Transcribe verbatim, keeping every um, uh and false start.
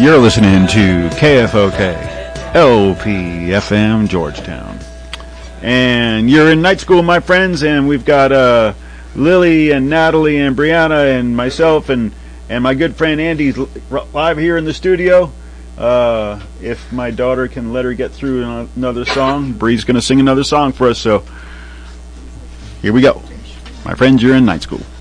You're listening to K F O K, L P F M, Georgetown. And you're in night school, my friends, and we've got uh, Lily and Natalie and Brianna and myself and, and my good friend Andy's live here in the studio. Uh, if my daughter can let her get through another song, Bree's going to sing another song for us, so here we go. My friends, you're in night school.